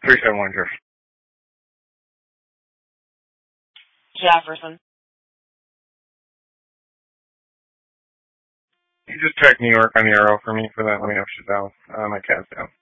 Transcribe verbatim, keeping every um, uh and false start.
three seven one Jefferson. Jefferson. You just check New York on the arrow for me for that. Let me know if she's out. Uh, my cat's down.